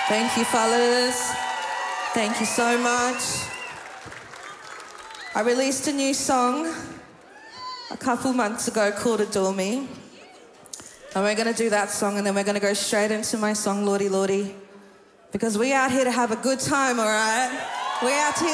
Thank you, fellas. Thank you so much. I released a new song a couple months ago called Adore Me. And we're going to do that song and then we're going to go straight into my song, Lordy Lordy. Because we out here to have a good time, all right? We out here